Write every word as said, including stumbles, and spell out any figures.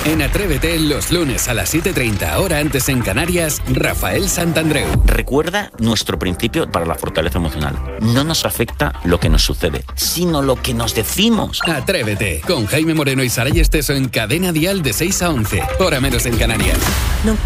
En Atrévete, los lunes a las siete y treinta, hora antes en Canarias, Rafael Santandreu. Recuerda nuestro principio para la fortaleza emocional. No nos afecta lo que nos sucede, sino lo que nos decimos. Atrévete, con Jaime Moreno y Saray Esteso en Cadena Dial de seis a once, hora menos en Canarias. No